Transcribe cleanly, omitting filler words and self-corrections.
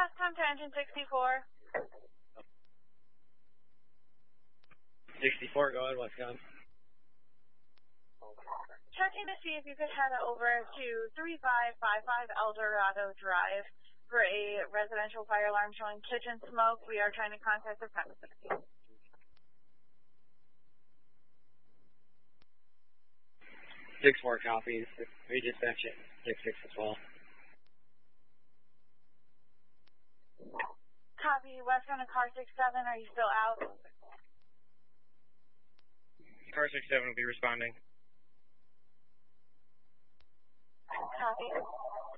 Westcom to engine 64. 64, go ahead, Westcom. Checking to see if you could head over to 3555 Eldorado Drive for a residential fire alarm showing kitchen smoke. We are trying to contact the premises. 6-4 copies. We dispatch it. 6-6 as well. Copy. Westcom to car 67. Are you still out? Car 67 will be responding. Copy.